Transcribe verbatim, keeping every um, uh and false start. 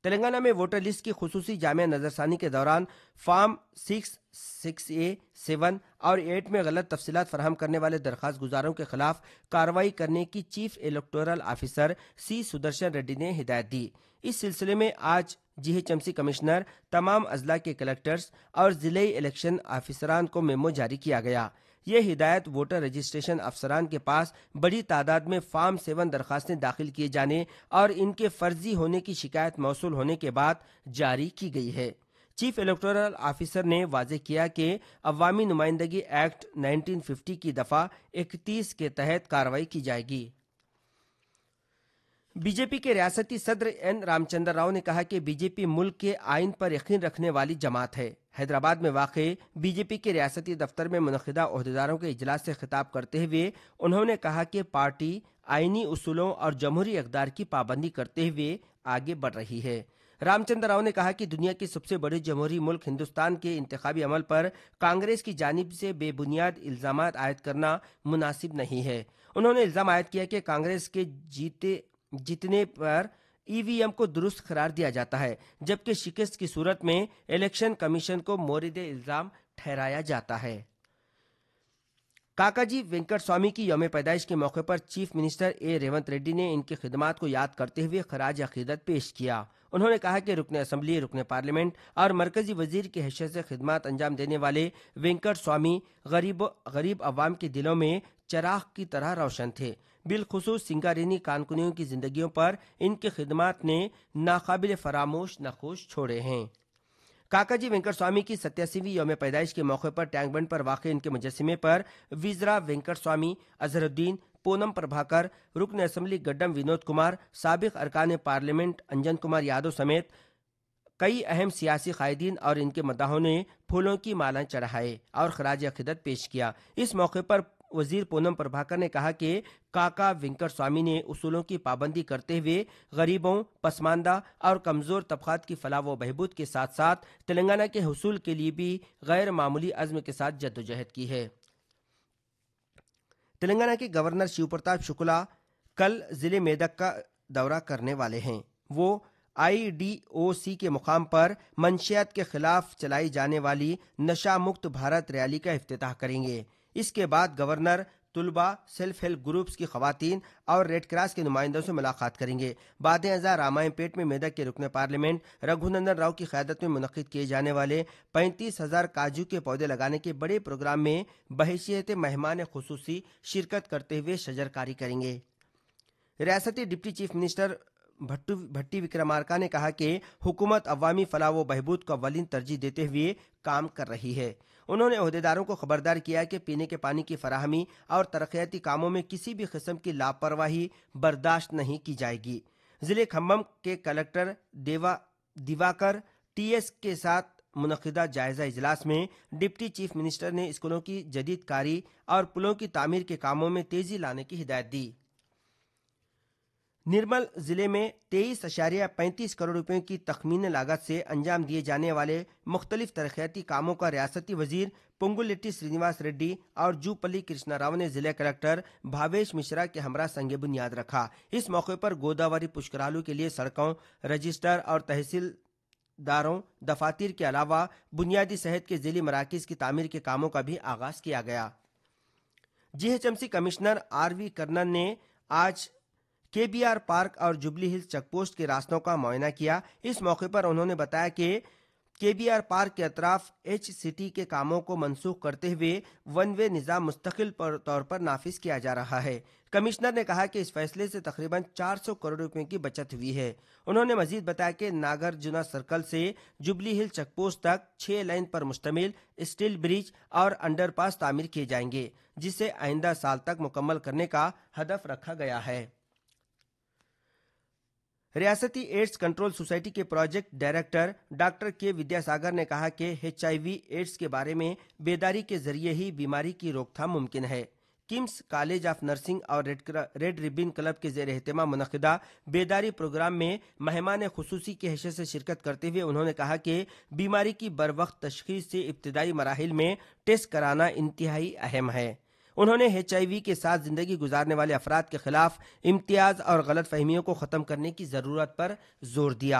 تلنگانہ میں voter list کی خصوصی جامع نظرثانی کے دوران فارم سکس سکس اے سیون اور ایٹ میں غلط تفصیلات فراہم کرنے والے درخواست گزاروں کے خلاف کارروائی کرنے کی چیف الیکٹورل آفیسر سی سدرشن ریڈی نے ہدایت دی۔ اس سلسلے میں آج G H M C commissioner, تمام اضلاع کے کلکٹرز اور ضلعی الیکشن آفیسران کو میمو جاری کیا گیا۔ یہ ہدایت ووٹر رجسٹریشن افسران کے پاس بڑی تعداد میں فارم سیون درخواستیں داخل کیے جانے اور ان کے فرضی ہونے کی شکایت موصول ہونے کے بعد جاری کی گئی ہے۔ چیف الیکٹورل آفیسر نے واضح کیا کہ عوامی نمائندگی ایکٹ نائنٹین ففٹی کی دفعہ اکتیس کے تحت کارروائی کی جائے گی۔ بی جے پی کے ریاستی صدر این رام چندر راؤ نے کہا کہ بی جے پی ملک کے آئین پر یقین رکھنے والی جماعت ہے۔ حیدرآباد میں واقع بی جے پی کے ریاستی دفتر میں منعقدہ عہدیداروں کے اجلاس سے خطاب کرتے ہوئے انہوں نے کہا کہ پارٹی آئینی اصولوں اور جمہوری اقدار کی پابندی کرتے ہوئے آگے بڑھ رہی ہے۔ رام چندر راؤ نے کہا کہ دنیا کے سب سے بڑے جمہوری ملک ہندوستان کے انتخابی عمل پر کانگریس کی جانب سے بے بنیاد الزامات عائد کرنا مناسب نہیں ہے۔ انہوں نے الزام عائد کیا کہ کانگریس کے جیتے جیتنے پر ای وی ایم کو درست قرار دیا جاتا ہے، جبکہ شکست کی صورت میں الیکشن کمیشن کو مورد الزام ٹھہرایا جاتا ہے۔ کاکا جی وینکٹ سوامی کی یوم پیدائش کے موقع پر chief minister A Revanth Reddy نے ان کی خدمات کو یاد کرتے ہوئے خراج عقیدت پیش کیا۔ انہوں نے کہا کہ رکن اسمبلی، رکن پارلیمنٹ اور مرکزی وزیر کی حیثیت سے خدمات انجام دینے والے وینکٹ سوامی غریب غریب عوام کے دلوں میں چراغ کی طرح روشن تھے۔ بالخصوص سنگارینی کانکنیوں کی زندگیوں پر ان کی خدمات نے ناقابل فراموش نقوش چھوڑے ہیں۔ کاکا جی وینکٹ سوامی کی ستیاسیویں یوم پیدائش کے موقع پر ٹینک بنڈ پر واقع ان کے مجسمے پر وزرا وینکٹ سوامی، اظہر الدین، پونم پربھاکر، رکن اسمبلی گڈم ونود کمار، سابق ارکان پارلیمنٹ انجن کمار یادو سمیت کئی اہم سیاسی قائدین اور ان کے مداحوں نے پھولوں کی مالیں چڑھائے اور خراج عقیدت پیش کیا۔ اس موقع پر وزیر پونم پربھاکر نے کہا کہ کاکا وینکٹ سوامی نے اصولوں کی پابندی کرتے ہوئے غریبوں، پسماندہ اور کمزور طبقات کی فلاح و بہبود کے ساتھ ساتھ تلنگانہ کے حصول کے لیے بھی غیر معمولی عزم کے ساتھ جدوجہد کی ہے۔ تلنگانہ کے گورنر شیو پرتاپ شکلا کل ضلع میدک کا دورہ کرنے والے ہیں۔ وہ آئی ڈی او سی کے مقام پر منشیات کے خلاف چلائی جانے والی نشہ مکت بھارت ریلی کا افتتاح کریں گے۔ اس کے بعد گورنر طلباء، سیلف ہیلپ گروپس کی خواتین اور ریڈ کراس کے نمائندوں سے ملاقات کریں گے۔ بعد ازاں رامائن پیٹ میں میدک کے رکن پارلیمنٹ رگھو نندن راؤ کی قیادت میں منعقد کیے جانے والے پینتیس ہزار کاجو کے پودے لگانے کے بڑے پروگرام میں بحیثیت مہمان خصوصی شرکت کرتے ہوئے شجرکاری کریں گے۔ ریاستی ڈپٹی چیف منسٹر بھٹی وکرمارکا نے کہا کہ حکومت عوامی فلاح و بہبود کو اولین ترجیح دیتے ہوئے کام کر رہی ہے۔ انہوں نے عہدیداروں کو خبردار کیا کہ پینے کے پانی کی فراہمی اور ترقیاتی کاموں میں کسی بھی قسم کی لاپرواہی برداشت نہیں کی جائے گی۔ ضلع کھمم کے کلکٹر دیوا دیواکر ٹی ایس کے ساتھ منعقدہ جائزہ اجلاس میں ڈپٹی چیف منسٹر نے اسکولوں کی جدید کاری اور پلوں کی تعمیر کے کاموں میں تیزی لانے کی ہدایت دی۔ نرمل ضلع میں تیئیس اشاریہ پینتیس کروڑ روپے کی تخمینی لاگت سے انجام دیے جانے والے مختلف ترقیاتی کاموں کا ریاستی وزیر پنگولیٹی سرینیواس ریڈی اور جوپلی کرشنا راؤ نے ضلع کلکٹر بھاویش مشرا کے ہمراہ سنگ بنیاد رکھا۔ اس موقع پر گوداوری پشکرالو کے لیے سڑکوں، رجسٹر اور تحصیل داروں دفاتر کے علاوہ بنیادی صحت کے ذیلی مراکز کی تعمیر کے کاموں کا بھی آغاز کیا گیا۔ G H M C commissioner are وی کرنن نے آج کے بی آر پارک اور جوبلی ہلز چیک پوسٹ کے راستوں کا معائنہ کیا۔ اس موقع پر انہوں نے بتایا کہ کے بی آر پارک کے اطراف ایچ سٹی کے کاموں کو منسوخ کرتے ہوئے ون وے نظام مستقل طور پر نافذ کیا جا رہا ہے۔ کمشنر نے کہا کہ اس فیصلے سے تقریباً چار سو کروڑ روپے کی بچت ہوئی ہے۔ انہوں نے مزید بتایا کہ ناگرجنا سرکل سے جوبلی ہل چیک پوسٹ تک چھ لائن پر مشتمل اسٹیل برج اور انڈر پاس تعمیر کیے جائیں گے، جسے آئندہ سال تک مکمل کرنے کا ہدف رکھا گیا ہے۔ ریاستی ایڈز کنٹرول سوسائٹی کے پروجیکٹ ڈائریکٹر ڈاکٹر کے ودیا ساگر نے کہا کہ ایچ آئی وی ایڈز کے بارے میں بیداری کے ذریعے ہی بیماری کی روک تھام ممکن ہے۔ کمس کالج آف نرسنگ اور ریڈ ریبن کلب کے زیر اہتمام منعقدہ بیداری پروگرام میں مہمان خصوصی کی حیثیت سے شرکت کرتے ہوئے انہوں نے کہا کہ بیماری کی بروقت تشخیص سے ابتدائی مراحل میں ٹیسٹ کرانا انتہائی اہم ہے۔ انہوں نے ایچ آئی وی کے ساتھ زندگی گزارنے والے افراد کے خلاف امتیاز اور غلط فہمیوں کو ختم کرنے کی ضرورت پر زور دیا۔